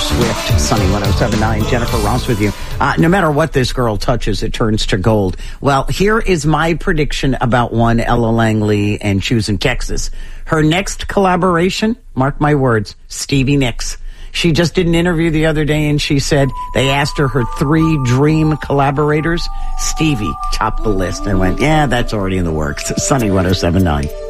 Swift. Sunny 107.9. Jennifer Ross with you. No matter what this girl touches, it turns to gold. Well, here is my prediction about one Ella Langley, and she was in Texas. Her next collaboration, mark my words, Stevie Nicks. She just did an interview the other day, and she said they asked her 3 dream collaborators. Stevie topped the list and went, yeah, that's already in the works. Sunny 107.9.